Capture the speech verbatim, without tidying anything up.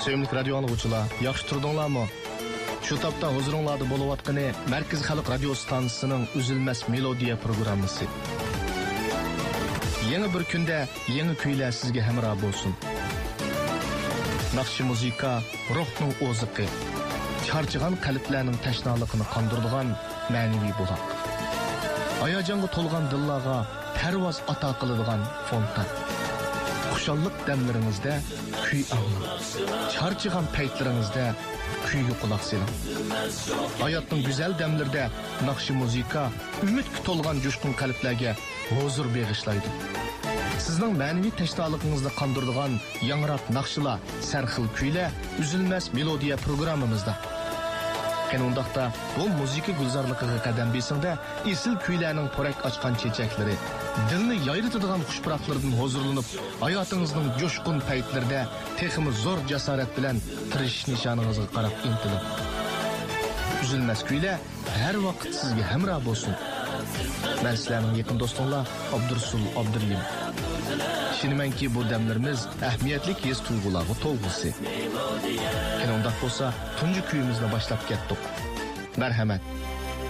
Sevimli radio anlıqçılar, yaxşı turdunlarmı? Şu tapda huzuringlarda bo'layotgani Markaz Xalq radio stansiyasining Üzülmez Melodiya programmasi. Yangi bir kunda yangi kuylar sizga hamroh bo'lsin. Naqshi muzika ruhning o'ziqi, charchagan qalblarning tashnaligini qondiradigan ma'naviy buloq. Hayajonga to'lgan dillarga parvoz ato qiladigan fontan. Xushallik damlaringizda kuy anglang. Charchagan paytlaringizda kuyga quloq soling. Hayotning go'zal damlarida naqshi muzika umidga to'lgan jo'shqin qalblarga huzur bag'ishlaydi. Sizning ma'naviy tashnoligingizni qondiradigan yangrab naqshlar, sarxil kuylar Üzülmez Melodiya programmamizda. Qanundaqda bu muzika gulzorligiga qadam besingda esil kuylarning porak ochgan chechaklari, dilni yayritadigan xushpuroqlardan huzurlanib, hayotingizning jo'shqin paytlarida texmi zo'r jasorat bilan tirishish nishoningizga qarab intilib. Üzülmez kuylar har vaqt sizga hamroh bo'lsin. Men sizlarning yaqin do'stinglar Abdursul Abduriyim. Şinimenki bu demlerimiz ehmiyetli his tuyg'ularga to'lg'isi. Qanundaq bo'lsa, tunji kuyimizni boshlab ketdik. Marhamat.